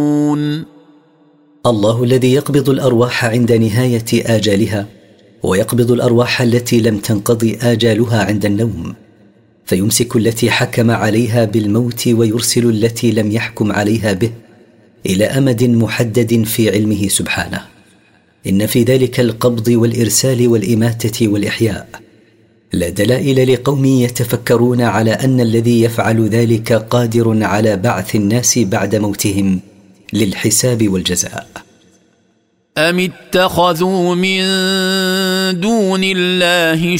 الله الذي يقبض الأرواح عند نهاية آجالها، ويقبض الأرواح التي لم تنقضي آجالها عند النوم، فيمسك التي حكم عليها بالموت ويرسل التي لم يحكم عليها به إلى أمد محدد في علمه سبحانه. إن في ذلك القبض والإرسال والإماتة والإحياء لا دلائل لقوم يتفكرون على أن الذي يفعل ذلك قادر على بعث الناس بعد موتهم للحساب والجزاء. أم اتخذوا من دون الله